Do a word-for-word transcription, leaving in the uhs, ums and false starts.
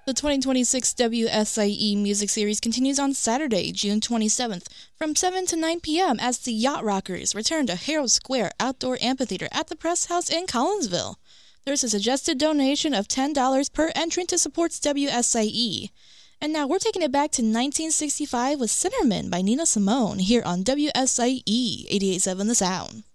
The twenty twenty-six W S I E Music Series continues on Saturday, June twenty-seventh, from seven to nine p.m. as the Yacht Rockers return to Herald Square Outdoor Amphitheater at the Press House in Collinsville. There's a suggested donation of ten dollars per entrant to support W S I E. And now we're taking it back to nineteen sixty-five with Cinnamon by Nina Simone here on W S I E eighty-eight point seven The Sound.